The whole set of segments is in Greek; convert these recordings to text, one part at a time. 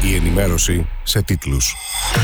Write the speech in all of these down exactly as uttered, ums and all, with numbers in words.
Η ενημέρωση σε τίτλους.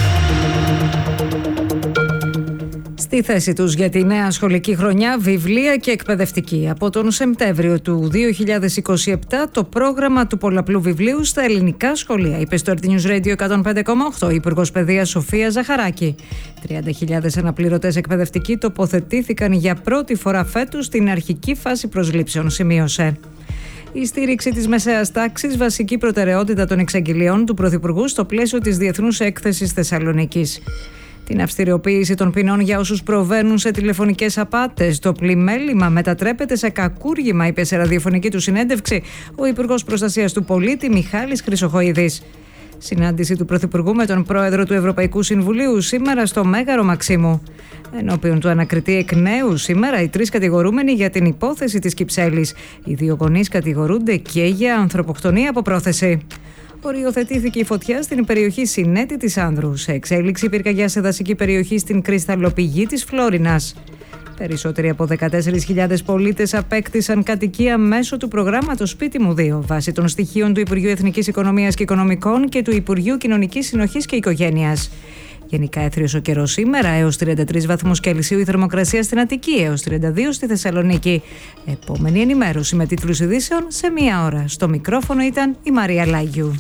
Στη θέση τους για τη νέα σχολική χρονιά, βιβλία και εκπαιδευτική. Από τον Σεπτέμβριο του δύο χιλιάδες είκοσι επτά, το πρόγραμμα του πολλαπλού βιβλίου στα ελληνικά σχολεία, είπε στο Earth News Radio εκατόν πέντε κόμμα οκτώ η Υπουργός Παιδείας Σοφία Ζαχαράκη. τριάντα χιλιάδες αναπληρωτές εκπαιδευτικοί τοποθετήθηκαν για πρώτη φορά φέτος στην αρχική φάση προσλήψεων, σημείωσε. Η στήριξη της μεσαίας τάξης, βασική προτεραιότητα των εξαγγελιών του Πρωθυπουργού στο πλαίσιο της Διεθνούς Έκθεσης Θεσσαλονίκης. Την αυστηριοποίηση των ποινών για όσους προβαίνουν σε τηλεφωνικές απάτες. Το πλημέλημα μετατρέπεται σε κακούργημα, είπε σε ραδιοφωνική του συνέντευξη ο Υπουργός Προστασίας του Πολίτη Μιχάλης Χρυσοχοίδης. Συνάντηση του Πρωθυπουργού με τον Πρόεδρο του Ευρωπαϊκού Συμβουλίου σήμερα στο Μέγαρο Μαξίμου. Ενώπιον του ανακριτή εκ νέου σήμερα οι τρεις κατηγορούμενοι για την υπόθεση της Κυψέλης. Οι δύο γονείς κατηγορούνται και για ανθρωποκτονία από πρόθεση. Οριοθετήθηκε η φωτιά στην περιοχή Συνέτη της Άνδρου. Σε εξέλιξη πυρκαγιά σε δασική περιοχή στην κρυσταλλοπηγή της Φλόρινας. Περισσότεροι από δεκατέσσερις χιλιάδες πολίτες απέκτησαν κατοικία μέσω του προγράμματος Σπίτι μου δύο, βάσει των στοιχείων του Υπουργείου Εθνικής Οικονομίας και Οικονομικών και του Υπουργείου Κοινωνικής Συνοχής και Οικογένειας. Γενικά έθριος ο καιρός σήμερα, έως τριάντα τρεις βαθμούς Κελσίου η θερμοκρασία στην Αττική, έως τριάντα δύο στη Θεσσαλονίκη. Επόμενη ενημέρωση με τίτλους ειδήσεων σε μία ώρα. Στο μικρόφωνο ήταν η Μαρία Λάγιου.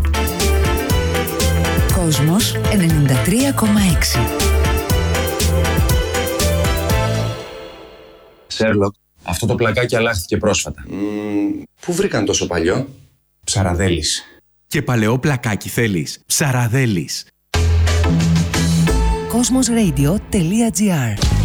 Κόσμος ενενήντα τρία κόμμα έξι. Σέρλοκ, αυτό το πλακάκι αλλάχθηκε πρόσφατα. Mm, πού βρήκαν τόσο παλιό? Ψαραδέλης. Και παλαιό πλακάκι θέλεις? Ψαραδέλης. Κόσμος Radio τελεία τζι άρ